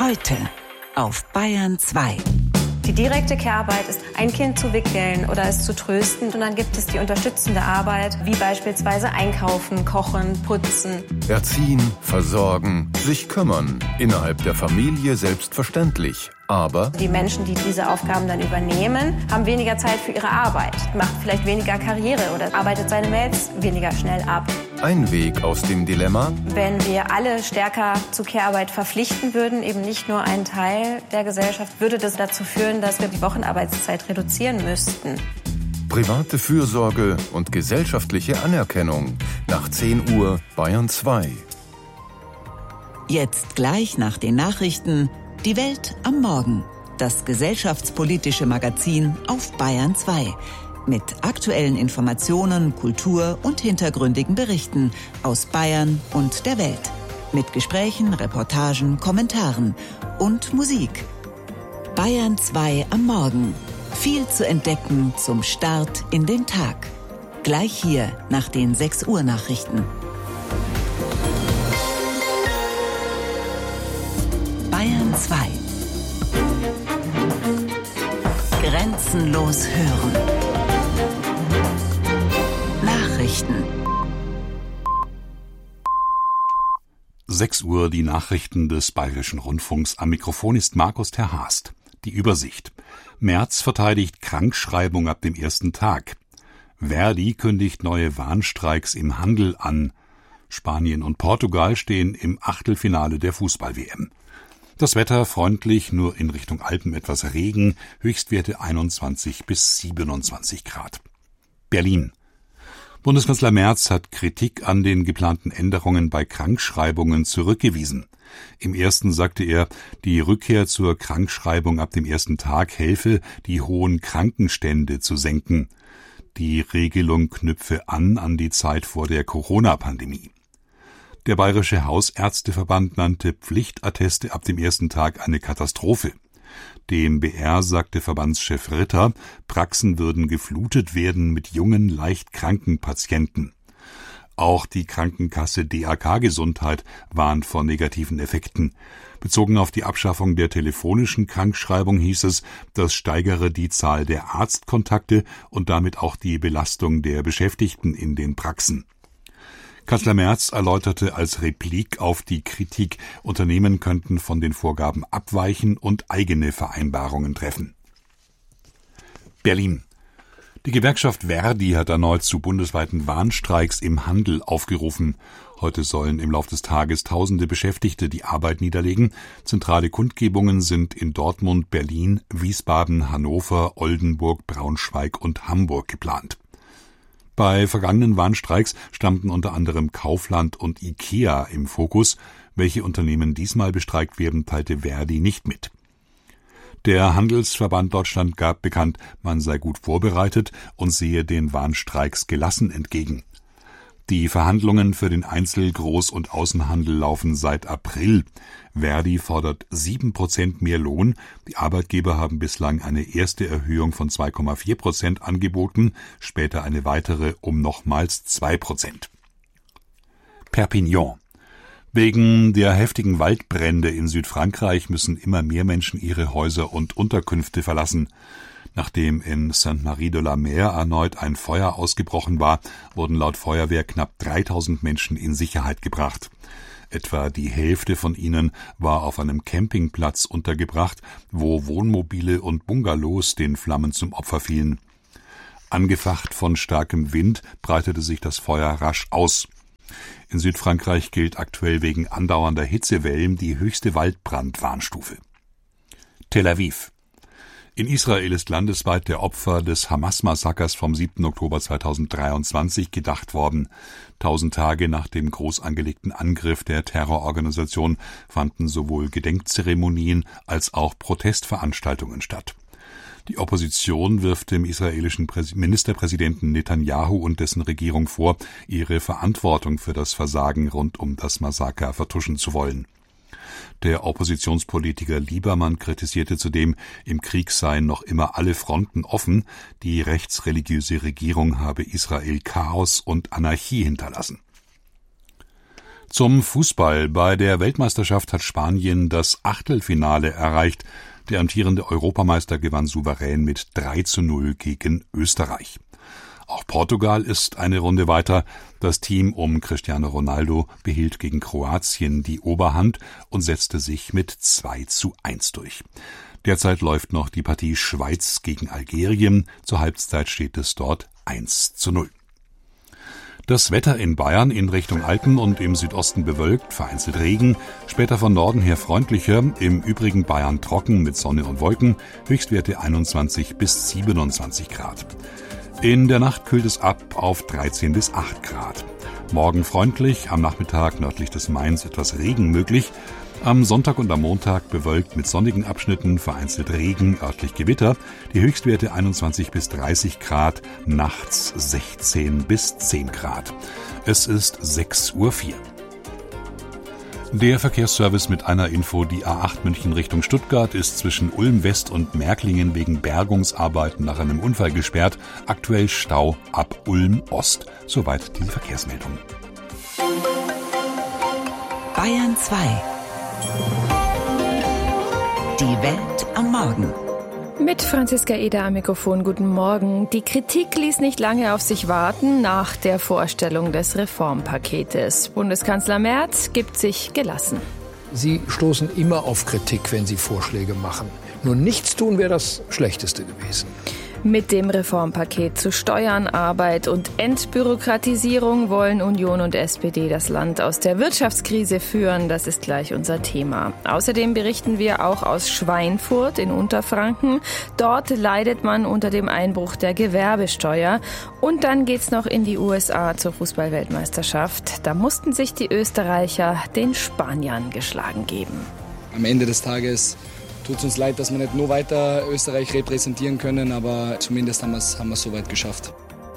Heute auf Bayern 2. Die direkte Care-Arbeit ist, ein Kind zu wickeln oder es zu trösten. Und dann gibt es die unterstützende Arbeit, wie beispielsweise einkaufen, kochen, putzen. Erziehen, versorgen, sich kümmern. Innerhalb der Familie selbstverständlich. Aber die Menschen, die diese Aufgaben dann übernehmen, haben weniger Zeit für ihre Arbeit, macht vielleicht weniger Karriere oder arbeitet seine Mails weniger schnell ab. ein Weg aus dem Dilemma: Wenn wir alle stärker zu Care-Arbeit verpflichten würden, eben nicht nur einen Teil der Gesellschaft, würde das dazu führen, dass wir die Wochenarbeitszeit reduzieren müssten. Private Fürsorge und gesellschaftliche Anerkennung. Nach 10 Uhr Bayern 2. Jetzt gleich nach den Nachrichten Die Welt am Morgen. Das gesellschaftspolitische Magazin auf Bayern 2. Mit aktuellen Informationen, Kultur und hintergründigen Berichten aus Bayern und der Welt. Mit Gesprächen, Reportagen, Kommentaren und Musik. Bayern 2 am Morgen. Viel zu entdecken zum Start in den Tag. Gleich hier nach den 6 Uhr Nachrichten. Bayern 2. Grenzenlos hören. Nachrichten. 6 Uhr die Nachrichten des Bayerischen Rundfunks. Am Mikrofon ist Markus ter Haast. Die Übersicht. Merz verteidigt Krankschreibung ab dem ersten Tag. Verdi kündigt neue Warnstreiks im Handel an. Spanien und Portugal stehen im Achtelfinale der Fußball-WM. Das Wetter freundlich, nur in Richtung Alpen etwas Regen, Höchstwerte 21 bis 27 Grad. Berlin. Bundeskanzler Merz hat Kritik an den geplanten Änderungen bei Krankschreibungen zurückgewiesen. Im ersten sagte er, die Rückkehr zur Krankschreibung ab dem ersten Tag helfe, die hohen Krankenstände zu senken. Die Regelung knüpfe an die Zeit vor der Corona-Pandemie. Der Bayerische Hausärzteverband nannte Pflichtatteste ab dem ersten Tag eine Katastrophe. Dem BR sagte Verbandschef Ritter, Praxen würden geflutet werden mit jungen, leicht kranken Patienten. Auch die Krankenkasse DAK Gesundheit warnt vor negativen Effekten. Bezogen auf die Abschaffung der telefonischen Krankschreibung hieß es, das steigere die Zahl der Arztkontakte und damit auch die Belastung der Beschäftigten in den Praxen. Kanzler Merz erläuterte als Replik auf die Kritik, Unternehmen könnten von den Vorgaben abweichen und eigene Vereinbarungen treffen. Berlin. Die Gewerkschaft Verdi hat erneut zu bundesweiten Warnstreiks im Handel aufgerufen. Heute sollen im Lauf des Tages tausende Beschäftigte die Arbeit niederlegen. Zentrale Kundgebungen sind in Dortmund, Berlin, Wiesbaden, Hannover, Oldenburg, Braunschweig und Hamburg geplant. Bei vergangenen Warnstreiks standen unter anderem Kaufland und IKEA im Fokus. Welche Unternehmen diesmal bestreikt werden, teilte Verdi nicht mit. Der Handelsverband Deutschland gab bekannt, man sei gut vorbereitet und sehe den Warnstreiks gelassen entgegen. Die Verhandlungen für den Einzel-, Groß- und Außenhandel laufen seit April. Verdi fordert 7% mehr Lohn. Die Arbeitgeber haben bislang eine erste Erhöhung von 2,4% angeboten, später eine weitere um nochmals 2%. Perpignan. Wegen der heftigen Waldbrände in Südfrankreich müssen immer mehr Menschen ihre Häuser und Unterkünfte verlassen. Nachdem in Sainte-Marie-de-la-Mer erneut ein Feuer ausgebrochen war, wurden laut Feuerwehr knapp 3000 Menschen in Sicherheit gebracht. Etwa die Hälfte von ihnen war auf einem Campingplatz untergebracht, wo Wohnmobile und Bungalows den Flammen zum Opfer fielen. Angefacht von starkem Wind breitete sich das Feuer rasch aus. In Südfrankreich gilt aktuell wegen andauernder Hitzewellen die höchste Waldbrandwarnstufe. Tel Aviv. In Israel ist landesweit der Opfer des Hamas-Massakers vom 7. Oktober 2023 gedacht worden. 1000 Tage nach dem groß angelegten Angriff der Terrororganisation fanden sowohl Gedenkzeremonien als auch Protestveranstaltungen statt. Die Opposition wirft dem israelischen Ministerpräsidenten Netanyahu und dessen Regierung vor, ihre Verantwortung für das Versagen rund um das Massaker vertuschen zu wollen. Der Oppositionspolitiker Liebermann kritisierte zudem, im Krieg seien noch immer alle Fronten offen, die rechtsreligiöse Regierung habe Israel Chaos und Anarchie hinterlassen. Zum Fußball. Bei der Weltmeisterschaft hat Spanien das Achtelfinale erreicht. Der amtierende Europameister gewann souverän mit 3:0 gegen Österreich. Auch Portugal ist eine Runde weiter. Das Team um Cristiano Ronaldo behielt gegen Kroatien die Oberhand und setzte sich mit 2:1 durch. Derzeit läuft noch die Partie Schweiz gegen Algerien. Zur Halbzeit steht es dort 1:0. Das Wetter in Bayern in Richtung Alpen und im Südosten bewölkt, vereinzelt Regen, später von Norden her freundlicher, im übrigen Bayern trocken mit Sonne und Wolken, Höchstwerte 21 bis 27 Grad. In der Nacht kühlt es ab auf 13 bis 8 Grad. Morgen freundlich, am Nachmittag nördlich des Mains etwas Regen möglich. Am Sonntag und am Montag bewölkt mit sonnigen Abschnitten, vereinzelt Regen, örtlich Gewitter. Die Höchstwerte 21 bis 30 Grad, nachts 16 bis 10 Grad. Es ist 6:04 Uhr. Der Verkehrsservice mit einer Info: Die A8 München Richtung Stuttgart ist zwischen Ulm West und Märklingen wegen Bergungsarbeiten nach einem Unfall gesperrt. Aktuell Stau ab Ulm Ost. Soweit die Verkehrsmeldung. Bayern 2. Die Welt am Morgen. Mit Franziska Eder am Mikrofon. Guten Morgen. Die Kritik ließ nicht lange auf sich warten nach der Vorstellung des Reformpaketes. Bundeskanzler Merz gibt sich gelassen. Sie stoßen immer auf Kritik, wenn Sie Vorschläge machen. Nur nichts tun wäre das Schlechteste gewesen. Mit dem Reformpaket zu Steuern, Arbeit und Entbürokratisierung wollen Union und SPD das Land aus der Wirtschaftskrise führen. Das ist gleich unser Thema. Außerdem berichten wir auch aus Schweinfurt in Unterfranken. Dort leidet man unter dem Einbruch der Gewerbesteuer. Und dann geht's noch in die USA zur Fußball-Weltmeisterschaft. Da mussten sich die Österreicher den Spaniern geschlagen geben. Am Ende des Tages tut es uns leid, dass wir nicht nur weiter Österreich repräsentieren können, aber zumindest haben wir es soweit geschafft.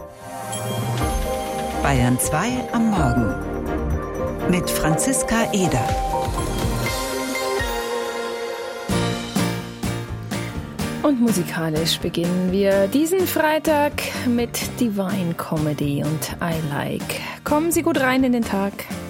Bayern 2 am Morgen mit Franziska Eder. Und musikalisch beginnen wir diesen Freitag mit Divine Comedy und I Like. Kommen Sie gut rein in den Tag.